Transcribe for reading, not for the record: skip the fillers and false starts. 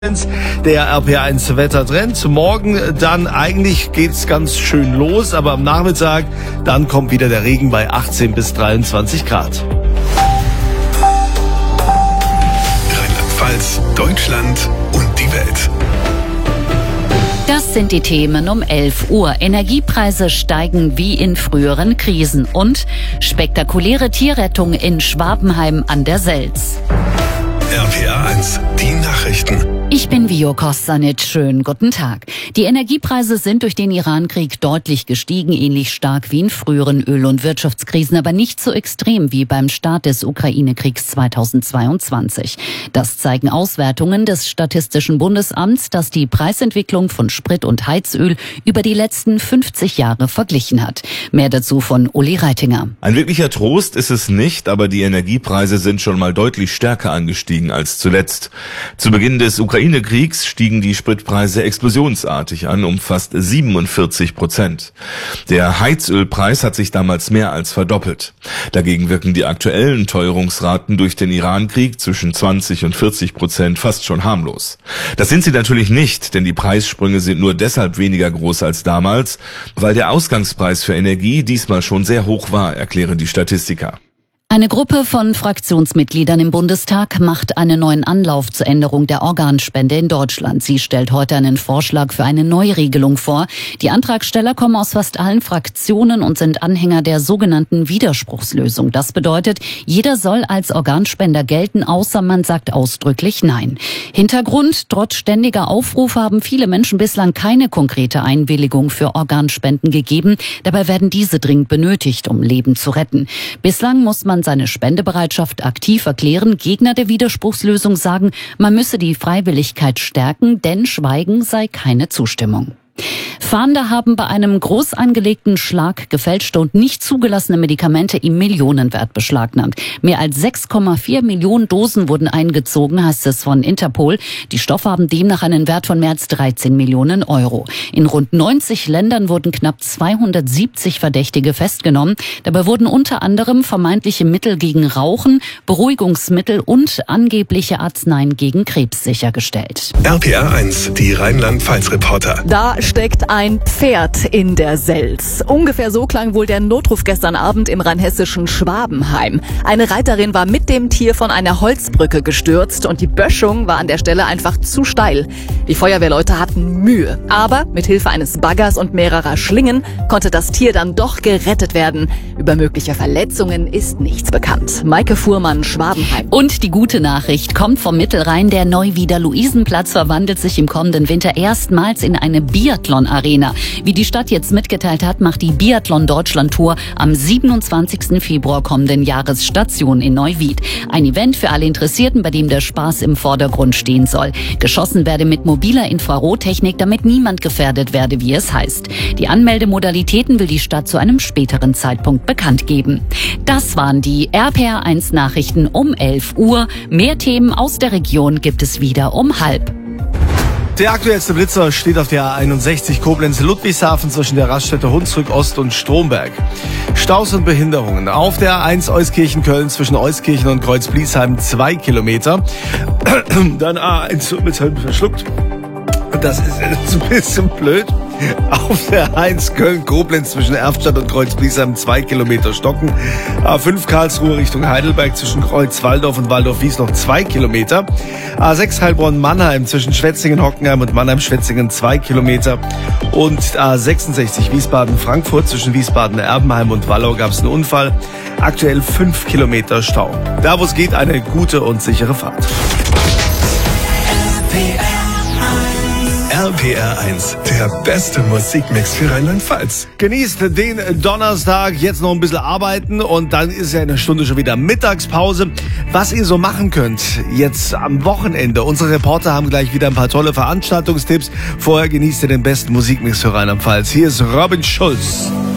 Der RPR1 Wettertrend. Morgen dann eigentlich geht's ganz schön los, aber am Nachmittag dann kommt wieder der Regen bei 18 bis 23 Grad. Rheinland-Pfalz, Deutschland und die Welt. Das sind die Themen um 11 Uhr. Energiepreise steigen wie in früheren Krisen und spektakuläre Tierrettung in Schwabenheim an der Selz. RPR1, die Nachrichten. Ich bin Vio Kostanic. Schönen guten Tag. Die Energiepreise sind durch den Irankrieg deutlich gestiegen, ähnlich stark wie in früheren Öl- und Wirtschaftskrisen, aber nicht so extrem wie beim Start des Ukraine-Kriegs 2022. Das zeigen Auswertungen des Statistischen Bundesamts, das die Preisentwicklung von Sprit und Heizöl über die letzten 50 Jahre verglichen hat. Mehr dazu von Uli Reitinger. Ein wirklicher Trost ist es nicht, aber die Energiepreise sind schon mal deutlich stärker angestiegen als zuletzt. Zu Beginn des Ukraine-Kriegs stiegen die Spritpreise explosionsartig an, um fast 47%. Der Heizölpreis hat sich damals mehr als verdoppelt. Dagegen wirken die aktuellen Teuerungsraten durch den Irankrieg zwischen 20 und 40% fast schon harmlos. Das sind sie natürlich nicht, denn die Preissprünge sind nur deshalb weniger groß als damals, weil der Ausgangspreis für Energie diesmal schon sehr hoch war, erklären die Statistiker. Eine Gruppe von Fraktionsmitgliedern im Bundestag macht einen neuen Anlauf zur Änderung der Organspende in Deutschland. Sie stellt heute einen Vorschlag für eine Neuregelung vor. Die Antragsteller kommen aus fast allen Fraktionen und sind Anhänger der sogenannten Widerspruchslösung. Das bedeutet, jeder soll als Organspender gelten, außer man sagt ausdrücklich Nein. Hintergrund: Trotz ständiger Aufrufe haben viele Menschen bislang keine konkrete Einwilligung für Organspenden gegeben. Dabei werden diese dringend benötigt, um Leben zu retten. Bislang muss man seine Spendebereitschaft aktiv erklären. Gegner der Widerspruchslösung sagen, man müsse die Freiwilligkeit stärken, denn Schweigen sei keine Zustimmung. Fahnder haben bei einem groß angelegten Schlag gefälschte und nicht zugelassene Medikamente im Millionenwert beschlagnahmt. Mehr als 6,4 Millionen Dosen wurden eingezogen, heißt es von Interpol. Die Stoffe haben demnach einen Wert von mehr als 13 Millionen Euro. In rund 90 Ländern wurden knapp 270 Verdächtige festgenommen. Dabei wurden unter anderem vermeintliche Mittel gegen Rauchen, Beruhigungsmittel und angebliche Arzneien gegen Krebs sichergestellt. RPR1, die Rheinland-Pfalz-Reporter. Da steckt ein Pferd in der Selz. Ungefähr so klang wohl der Notruf gestern Abend im rheinhessischen Schwabenheim. Eine Reiterin war mit dem Tier von einer Holzbrücke gestürzt und die Böschung war an der Stelle einfach zu steil. Die Feuerwehrleute hatten Mühe. Aber mit Hilfe eines Baggers und mehrerer Schlingen konnte das Tier dann doch gerettet werden. Über mögliche Verletzungen ist nichts bekannt. Maike Fuhrmann, Schwabenheim. Und die gute Nachricht kommt vom Mittelrhein. Der Neuwieder Luisenplatz verwandelt sich im kommenden Winter erstmals in eine Biathlon-Arena. Wie die Stadt jetzt mitgeteilt hat, macht die Biathlon-Deutschland-Tour am 27. Februar kommenden Jahres Station in Neuwied. Ein Event für alle Interessierten, bei dem der Spaß im Vordergrund stehen soll. Geschossen werde mit mobiler Infrarottechnik, damit niemand gefährdet werde, wie es heißt. Die Anmeldemodalitäten will die Stadt zu einem späteren Zeitpunkt bekannt geben. Das waren die RPR1 Nachrichten um 11 Uhr. Mehr Themen aus der Region gibt es wieder um 12:30. Der aktuellste Blitzer steht auf der A61 Koblenz-Ludwigshafen zwischen der Raststätte Hunsrück Ost und Stromberg. Staus und Behinderungen. Auf der A1 Euskirchen-Köln zwischen Euskirchen und Kreuz-Bliesheim 2 Kilometer. Dann A1 mit verschluckt. Das ist jetzt ein bisschen blöd. Auf der A1 Köln-Koblenz zwischen Erftstadt und Kreuz-Bliesheim 2 Kilometer stocken. A5 Karlsruhe Richtung Heidelberg zwischen Kreuz-Waldorf und Waldorf-Wies noch 2 Kilometer. A6 Heilbronn-Mannheim zwischen Schwetzingen-Hockenheim und Mannheim-Schwetzingen 2 Kilometer. Und A66 Wiesbaden-Frankfurt zwischen Wiesbaden-Erbenheim und Wallau gab es einen Unfall. Aktuell 5 Kilometer Stau. Da wo es geht, eine gute und sichere Fahrt. RPR1, der beste Musikmix für Rheinland-Pfalz. Genießt den Donnerstag, jetzt noch ein bisschen arbeiten und dann ist ja in einer Stunde schon wieder Mittagspause. Was ihr so machen könnt jetzt am Wochenende. Unsere Reporter haben gleich wieder ein paar tolle Veranstaltungstipps. Vorher genießt ihr den besten Musikmix für Rheinland-Pfalz. Hier ist Robin Schulz.